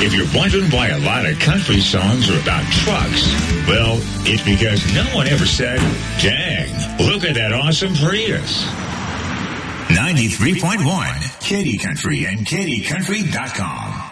If you're wondering why a lot of country songs are about trucks, well, it's because no one ever said, dang, look at that awesome Prius. 93.1 Katy Country and KatyCountry.com.